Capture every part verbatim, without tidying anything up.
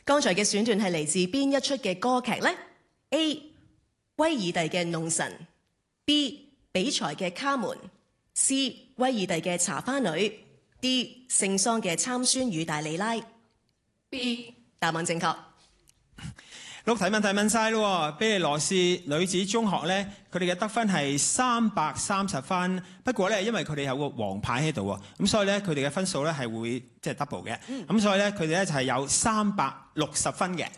剛才嘅選段係嚟自邊一出嘅歌劇呢？ A. 威爾第嘅弄臣 B. 比才嘅卡門 C. 威爾第嘅茶花女 D. 聖桑嘅參孫與大利拉。 B. 答案正確。 六題問題問晒咯，庇理羅士女子中學咧，佢哋嘅得分係三百三十分。不過咧，因為佢哋有個黃牌喺度喎，咁所以咧佢哋嘅分數咧係會即係 double 嘅。咁、嗯、所以咧佢哋咧就係有三百六十分嘅。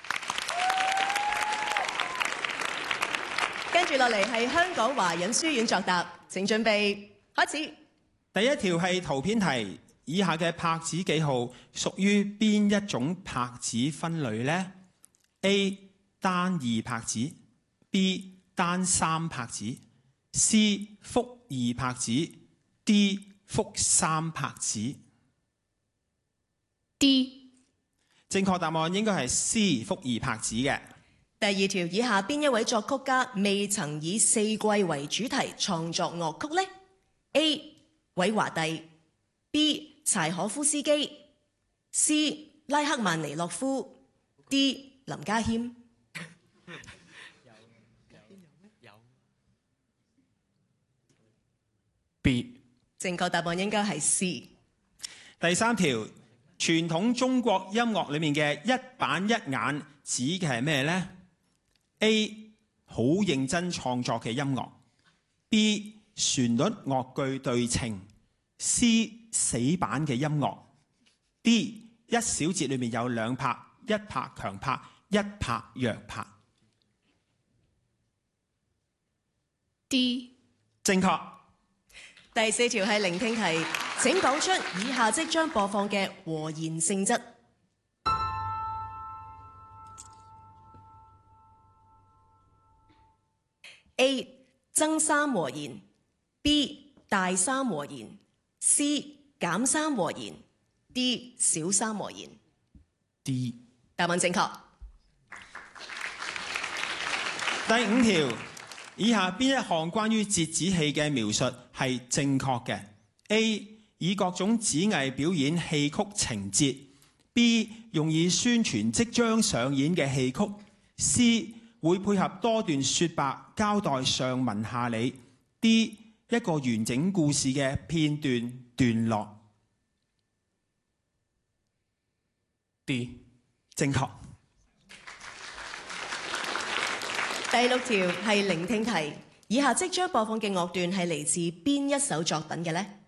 跟住落嚟係香港華仁書院作答，請準備開始。 第一條係圖片題，以下嘅拍子記號屬於邊一種拍子分類呢？ A. 單二拍子 B. 單三拍子 C. 複二拍子 D. 複三拍子。 D. 正確答案應該係 C. 複二拍子嘅。 第二條，以下邊一位作曲家未曾以四季為主題創作樂曲呢？ A. 韋華第 B. 柴可夫斯基 C. 拉克曼尼諾夫 D. 林家謙。 有 B。 正確答案應該係 C。 第三條，傳統中國音樂裏面嘅一板一眼指嘅係咩呢？ A. 好認真創作嘅音樂 B. 旋律樂句對稱 C. 死板嘅音樂 D. 一小節裏面有兩拍，一拍強拍，一拍弱拍。 D。 正確。 第四條係聆聽題，請講出以下即將播放嘅和弦性質。A. 增三和弦 B. 大三和弦 C. 減三和弦 D. 小三和弦。 D。 答案正確。 第五條，以下邊一項關於折子戲嘅描述係正確嘅？ A. 以各種子藝表演戲曲情節 B. 用以宣傳即將上演嘅戲曲 C. 會配合多段說白交代上文下理 D. 一個完整故事嘅片段段落。 D。正確。 第六條係聆聽題，以下即將播放嘅樂段係嚟自邊一首作品嘅呢？